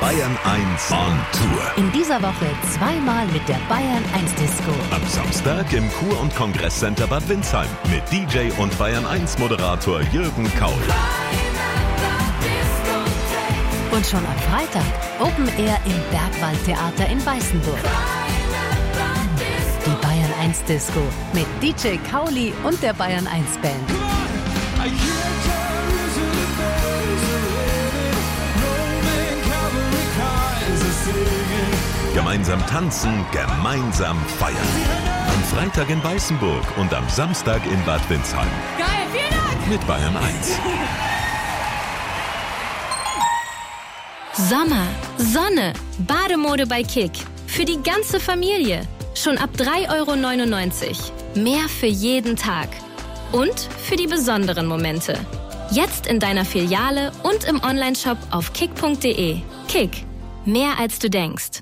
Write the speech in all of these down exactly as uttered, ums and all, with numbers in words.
Bayern eins on Tour. In dieser Woche zweimal mit der Bayern eins Disco. Am Samstag im Kur- und Kongresscenter Bad Windsheim mit D J und Bayern eins Moderator Jürgen Kaul. Und schon am Freitag Open Air im Bergwaldtheater in Weißenburg. Die Bayern eins Disco mit D J Kauli und der Bayern eins Band. Gemeinsam tanzen, gemeinsam feiern. Am Freitag in Weißenburg und am Samstag in Bad Windsheim. Geil, vielen Dank! Mit Bayern eins. Sommer, Sonne, Bademode bei Kick. Für die ganze Familie. Schon ab drei Euro neunundneunzig. Mehr für jeden Tag. Und für die besonderen Momente. Jetzt in deiner Filiale und im Onlineshop auf kick punkt de. Kick. Mehr als du denkst.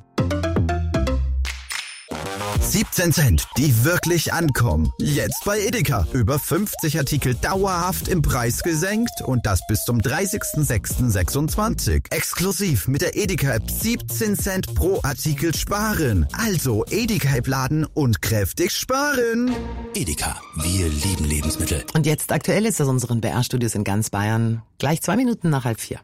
siebzehn Cent, die wirklich ankommen. Jetzt bei Edeka. Über fünfzig Artikel dauerhaft im Preis gesenkt und das bis zum dreißigsten sechsten sechsundzwanzig. Exklusiv mit der Edeka-App siebzehn Cent pro Artikel sparen. Also Edeka-App laden und kräftig sparen. Edeka, wir lieben Lebensmittel. Und jetzt aktuell ist aus unseren B R-Studios in ganz Bayern. Gleich zwei Minuten nach halb vier.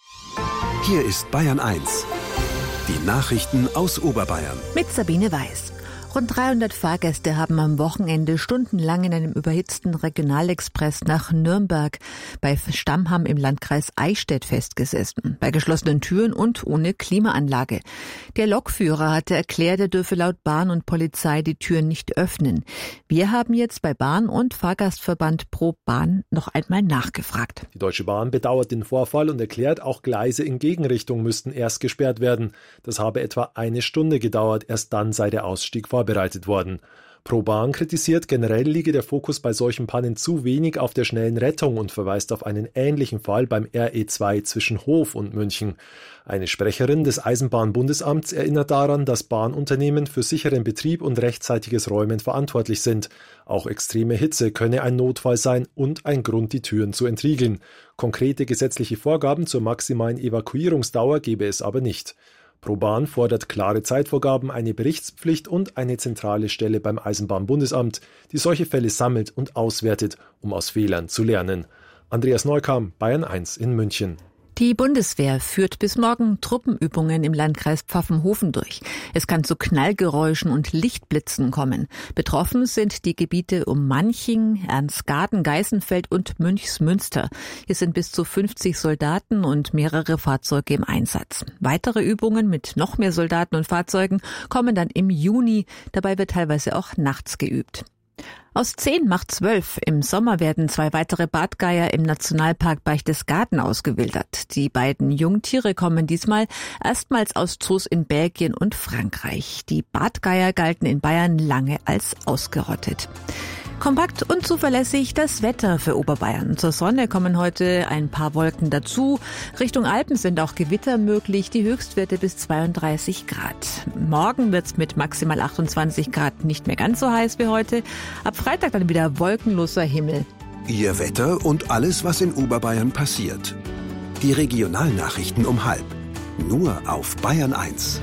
Hier ist Bayern eins. Die Nachrichten aus Oberbayern. Mit Sabine Weiß. Rund dreihundert Fahrgäste haben am Wochenende stundenlang in einem überhitzten Regionalexpress nach Nürnberg bei Stammham im Landkreis Eichstätt festgesessen, bei geschlossenen Türen und ohne Klimaanlage. Der Lokführer hatte erklärt, er dürfe laut Bahn und Polizei die Türen nicht öffnen. Wir haben jetzt bei Bahn und Fahrgastverband Pro Bahn noch einmal nachgefragt. Die Deutsche Bahn bedauert den Vorfall und erklärt, auch Gleise in Gegenrichtung müssten erst gesperrt werden. Das habe etwa eine Stunde gedauert, erst dann sei der Ausstieg vorbereitet worden. Pro Bahn kritisiert, generell liege der Fokus bei solchen Pannen zu wenig auf der schnellen Rettung und verweist auf einen ähnlichen Fall beim R E zwei zwischen Hof und München. Eine Sprecherin des Eisenbahnbundesamts erinnert daran, dass Bahnunternehmen für sicheren Betrieb und rechtzeitiges Räumen verantwortlich sind. Auch extreme Hitze könne ein Notfall sein und ein Grund, die Türen zu entriegeln. Konkrete gesetzliche Vorgaben zur maximalen Evakuierungsdauer gebe es aber nicht. Pro Bahn fordert klare Zeitvorgaben, eine Berichtspflicht und eine zentrale Stelle beim Eisenbahnbundesamt, die solche Fälle sammelt und auswertet, um aus Fehlern zu lernen. Andreas Neukam, Bayern eins in München. Die Bundeswehr führt bis morgen Truppenübungen im Landkreis Pfaffenhofen durch. Es kann zu Knallgeräuschen und Lichtblitzen kommen. Betroffen sind die Gebiete um Manching, Ernstgarten, Geißenfeld und Münchsmünster. Hier sind bis zu fünfzig Soldaten und mehrere Fahrzeuge im Einsatz. Weitere Übungen mit noch mehr Soldaten und Fahrzeugen kommen dann im Juni. Dabei wird teilweise auch nachts geübt. Aus zehn macht zwölf. Im Sommer werden zwei weitere Bartgeier im Nationalpark Berchtesgaden ausgewildert. Die beiden Jungtiere kommen diesmal erstmals aus Zoos in Belgien und Frankreich. Die Bartgeier galten in Bayern lange als ausgerottet. Kompakt und zuverlässig das Wetter für Oberbayern. Zur Sonne kommen heute ein paar Wolken dazu. Richtung Alpen sind auch Gewitter möglich, die Höchstwerte bis zweiunddreißig Grad. Morgen wird's mit maximal achtundzwanzig Grad nicht mehr ganz so heiß wie heute. Ab Freitag dann wieder wolkenloser Himmel. Ihr Wetter und alles, was in Oberbayern passiert. Die Regionalnachrichten um halb. Nur auf Bayern eins.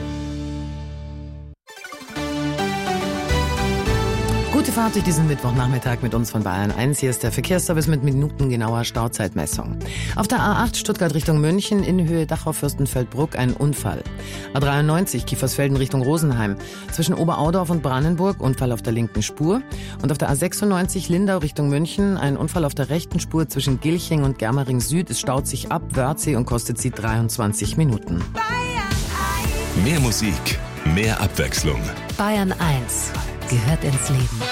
Gute Fahrt durch diesen Mittwochnachmittag mit uns von Bayern eins. Hier ist der Verkehrsservice mit minutengenauer Stauzeitmessung. Auf der A acht Stuttgart Richtung München in Höhe Dachau-Fürstenfeldbruck ein Unfall. A dreiundneunzig Kiefersfelden Richtung Rosenheim. Zwischen Oberaudorf und Brandenburg Unfall auf der linken Spur. Und auf der A sechsundneunzig Lindau Richtung München ein Unfall auf der rechten Spur zwischen Gilching und Germering Süd. Es staut sich ab Wörthsee und kostet sie dreiundzwanzig Minuten. Mehr Musik, mehr Abwechslung. Bayern eins gehört ins Leben.